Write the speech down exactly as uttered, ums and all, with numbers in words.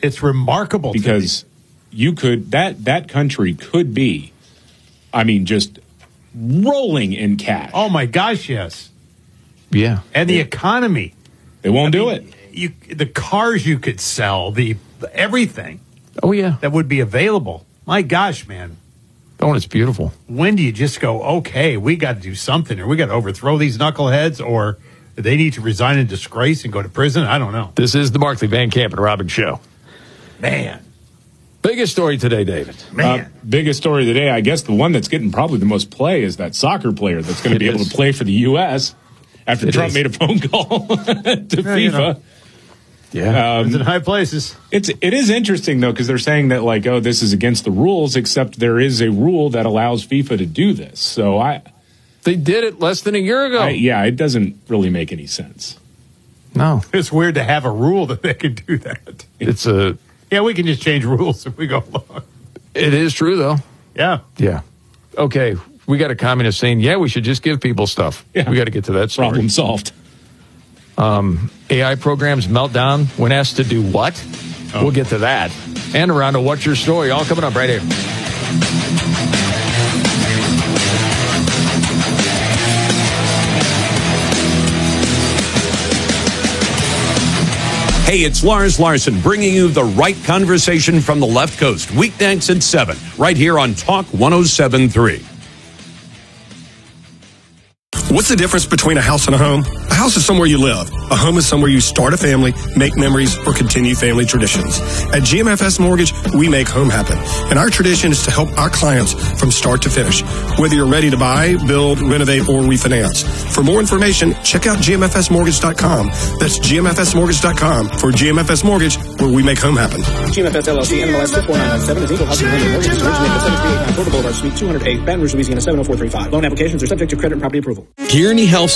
It's remarkable because you could that that country could be, I mean, just rolling in cash. Oh my gosh, yes. Yeah, and the economy. They won't I do mean, it. You, the cars you could sell, the everything. Oh yeah, that would be available. My gosh, man. Oh, it's beautiful. When do you just go, okay, we got to do something, or we got to overthrow these knuckleheads, or they need to resign in disgrace and go to prison? I don't know. This is the Markley, Van Camp, and Robbins Show. Man. Biggest story today, David. Man. Uh, biggest story today, I guess the one that's getting probably the most play is that soccer player that's going to be is. able to play for the U S after it Trump is. made a phone call to yeah, FIFA. You know. Yeah, um, it's in high places. It's it is interesting though, because they're saying that like, oh, this is against the rules, except there is a rule that allows FIFA to do this. So I, they did it less than a year ago. I, yeah, it doesn't really make any sense. No, it's weird to have a rule that they can do that. It's a yeah, we can just change rules if we go along. It is true though. Yeah, yeah. Okay, we got a communist saying, yeah, we should just give people stuff. Yeah. We got to get to that story. Problem solved. Um, A I programs meltdown when asked to do what? Oh. We'll get to that. And around to What's Your Story, all coming up right here. Hey, it's Lars Larson bringing you the right conversation from the left coast. Weeknights at seven, right here on Talk one oh seven point three. What's the difference between a house and a home? A house is somewhere you live. A home is somewhere you start a family, make memories, or continue family traditions. At G M F S Mortgage, we make home happen. And our tradition is to help our clients from start to finish. Whether you're ready to buy, build, renovate, or refinance. For more information, check out G M F S mortgage dot com. That's G M F S mortgage dot com for G M F S Mortgage, where we make home happen. G M F S L L C, N M L S four nine nine seven, is equal housing lender mortgages originated at seven three eight nine Porter Boulevard, Suite two oh eight, Baton Rouge, Louisiana seven oh four three five. Loan applications are subject to credit and property approval. Kearney Health